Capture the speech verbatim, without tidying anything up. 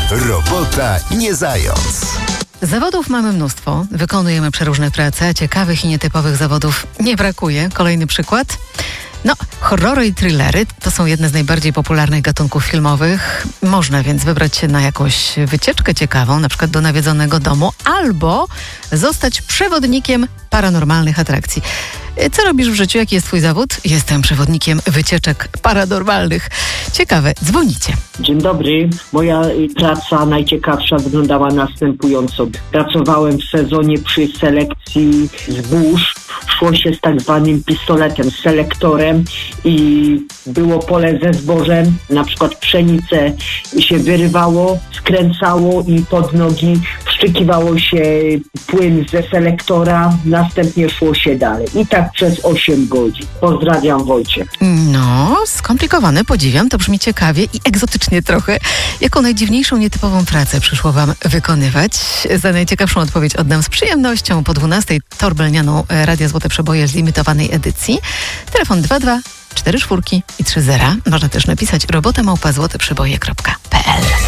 Robota nie zając. Zawodów mamy mnóstwo, wykonujemy przeróżne prace, ciekawych i nietypowych zawodów nie brakuje. Kolejny przykład. No, horrory i thrillery to są jedne z najbardziej popularnych gatunków filmowych. Można więc wybrać się na jakąś wycieczkę ciekawą, na przykład do nawiedzonego domu, albo zostać przewodnikiem paranormalnych atrakcji. Co robisz w życiu? Jaki jest twój zawód? Jestem przewodnikiem wycieczek paranormalnych. Ciekawe, dzwonicie. Dzień dobry. Moja praca najciekawsza wyglądała następująco. Pracowałem w sezonie przy selekcji zbóż. Szło się z tak zwanym pistoletem, z selektorem i było pole ze zbożem. Na przykład pszenicę się wyrywało, skręcało i pod nogi wszczykiwało się płyn ze selektora. Następnie szło się dalej. I tak przez osiem godzin. Pozdrawiam, Wojciech. No, skomplikowane, podziwiam, to brzmi ciekawie i egzotycznie trochę. Jaką najdziwniejszą, nietypową pracę przyszło wam wykonywać? Za najciekawszą odpowiedź oddam z przyjemnością po dwunastej torbelnianą Radia Złote Przeboje z limitowanej edycji. Telefon dwa dwa cztery cztery i trzy zera. Można też napisać robota małpa złote przeboje kropka p l.